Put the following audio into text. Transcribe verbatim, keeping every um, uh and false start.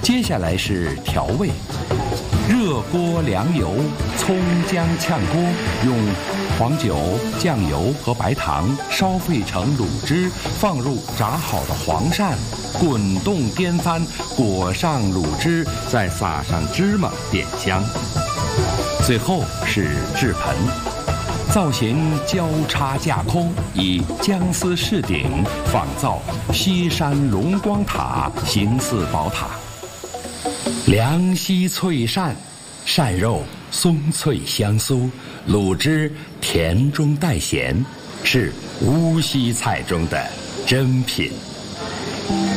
接下来是调味，热锅凉油，葱姜炝锅，用黄酒、酱油和白糖烧沸成卤汁，放入炸好的黄鳝，滚动颠翻，裹上卤汁，再撒上芝麻点香。最后是制盆，造型交叉架空，以姜丝饰顶，仿造西山龙光塔，形似宝塔。凉溪脆鳝，鳝肉松脆香酥，卤汁甜中带咸，是无锡菜中的珍品。